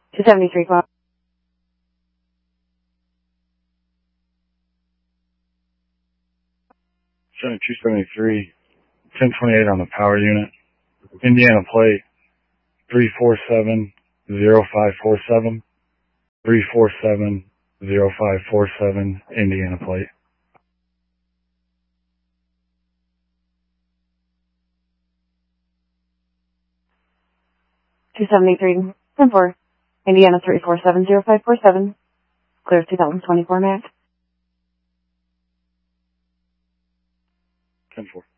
273 clock. 7273, 1028 on the power unit. Indiana plate 3470547. 3470547, Indiana plate. 273 10-4. Indiana 3470547. Clear 2024 MAC. 10-4.